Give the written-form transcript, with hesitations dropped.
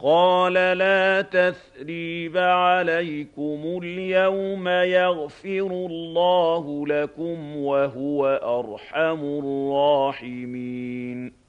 قال لا تثريب عليكم اليوم يغفر الله لكم وهو أرحم الراحمين.